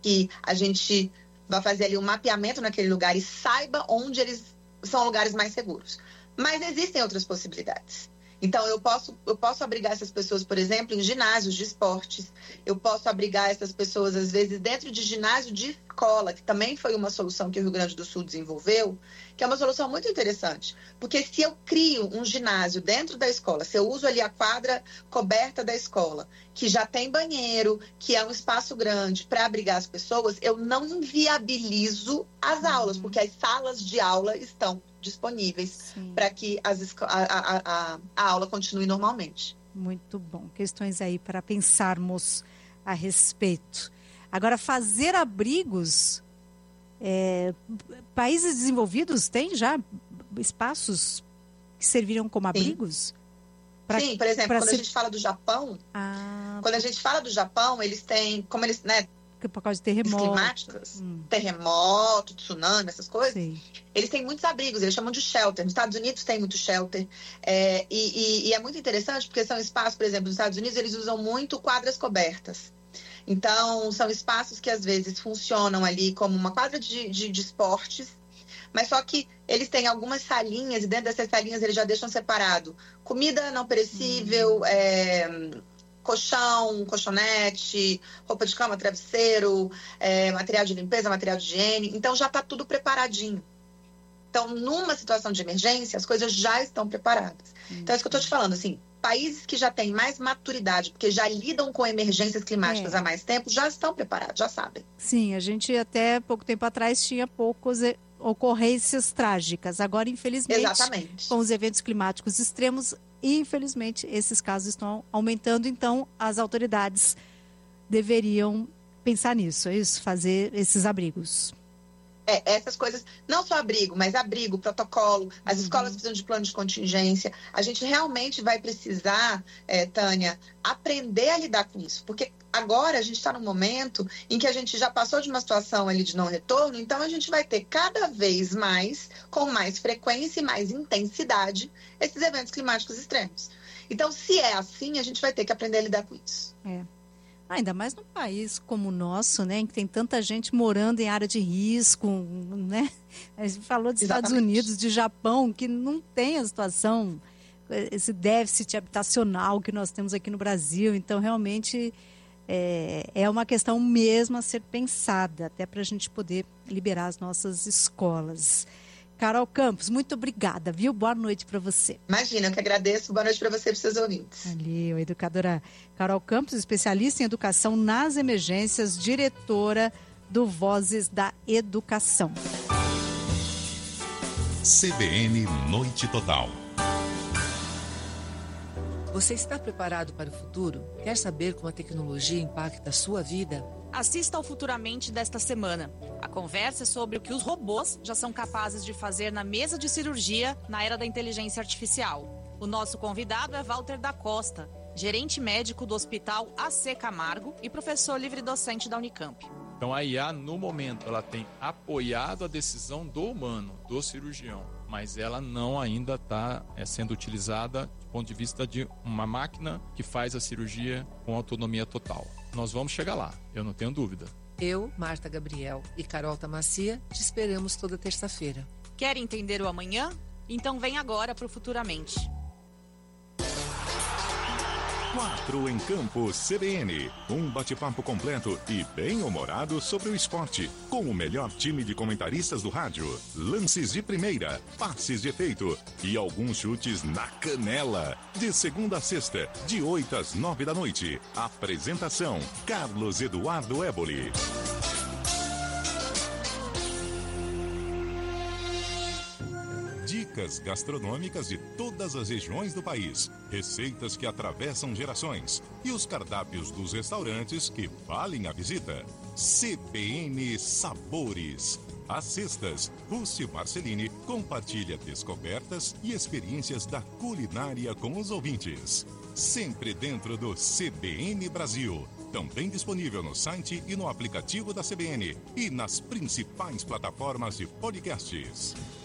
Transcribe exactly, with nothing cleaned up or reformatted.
que a gente vai fazer ali um mapeamento naquele lugar e saiba onde eles são lugares mais seguros. Mas existem outras possibilidades. Então, eu posso, eu posso abrigar essas pessoas, por exemplo, em ginásios de esportes. Eu posso abrigar essas pessoas, às vezes, dentro de ginásio de escola, que também foi uma solução que o Rio Grande do Sul desenvolveu, que é uma solução muito interessante. Porque se eu crio um ginásio dentro da escola, se eu uso ali a quadra coberta da escola, que já tem banheiro, que é um espaço grande para abrigar as pessoas, eu não inviabilizo as uhum. aulas, porque as salas de aula estão disponíveis para que as, a, a, a, a aula continue normalmente. Muito bom. Questões aí para pensarmos a respeito. Agora, fazer abrigos, é, países desenvolvidos têm já espaços que serviram como abrigos? Pra, Sim, por exemplo, quando ser... a gente fala do Japão, ah, quando a gente fala do Japão, eles têm, como eles, né, por causa de terremoto, climáticas, hum. terremoto, tsunami, essas coisas, Sim. eles têm muitos abrigos, eles chamam de shelter. Nos Estados Unidos tem muito shelter. É, e, e, e é muito interessante porque são espaços, por exemplo, nos Estados Unidos eles usam muito quadras cobertas. Então, são espaços que às vezes funcionam ali como uma quadra de, de, de esportes, mas só que eles têm algumas salinhas e dentro dessas salinhas eles já deixam separado comida não perecível, hum. é, colchão, colchonete, roupa de cama, travesseiro, é, material de limpeza, material de higiene. Então, já está tudo preparadinho. Então, numa situação de emergência, as coisas já estão preparadas. Uhum. Então, é isso que eu estou te falando, assim, países que já têm mais maturidade, porque já lidam com emergências climáticas é. há mais tempo, já estão preparados, já sabem. Sim, a gente até pouco tempo atrás tinha poucas ocorrências trágicas. Agora, infelizmente, Exatamente. com os eventos climáticos extremos, infelizmente, esses casos estão aumentando, então as autoridades deveriam pensar nisso, é isso? Fazer esses abrigos. É, essas coisas, não só abrigo, mas abrigo, protocolo, as uhum. escolas precisam de plano de contingência. A gente realmente vai precisar, é, Tânia, aprender a lidar com isso, porque agora a gente está num momento em que a gente já passou de uma situação ali de não retorno, então a gente vai ter cada vez mais, com mais frequência e mais intensidade, esses eventos climáticos extremos. Então, se é assim, a gente vai ter que aprender a lidar com isso. É. Ainda mais num país como o nosso, né, em que tem tanta gente morando em área de risco, né? A gente falou dos Exatamente. Estados Unidos, de Japão, que não tem a situação, esse déficit habitacional que nós temos aqui no Brasil. Então, realmente, é, é uma questão mesmo a ser pensada, até para a gente poder liberar as nossas escolas. Carol Campos, muito obrigada, viu? Boa noite para você. Imagina, eu que agradeço. Boa noite para você e para os seus ouvintes. Ali, a educadora Carol Campos, especialista em educação nas emergências, diretora do Vozes da Educação. C B N Noite Total. Você está preparado para o futuro? Quer saber como a tecnologia impacta a sua vida? Assista ao Futuramente desta semana. A conversa é sobre o que os robôs já são capazes de fazer na mesa de cirurgia na era da inteligência artificial. O nosso convidado é Walter da Costa, gerente médico do Hospital A C Camargo e professor livre-docente da Unicamp. Então a I A, no momento, ela tem apoiado a decisão do humano, do cirurgião, mas ela não ainda está é, sendo utilizada do ponto de vista de uma máquina que faz a cirurgia com autonomia total. Nós vamos chegar lá, eu não tenho dúvida. Eu, Marta Gabriel e Carol Tamacia te esperamos toda terça-feira. Quer entender o amanhã? Então vem agora para o Futuramente. Quatro em Campo C B N. Um bate-papo completo e bem-humorado sobre o esporte. Com o melhor time de comentaristas do rádio. Lances de primeira, passes de efeito e alguns chutes na canela. De segunda a sexta, de oito às nove da noite. Apresentação: Carlos Eduardo Éboli. Dicas gastronômicas de todas as regiões do país, receitas que atravessam gerações e os cardápios dos restaurantes que valem a visita. C B N Sabores. Às sextas, Rússio Marcelini compartilha descobertas e experiências da culinária com os ouvintes. Sempre dentro do C B N Brasil. Também disponível no site e no aplicativo da C B N e nas principais plataformas de podcasts.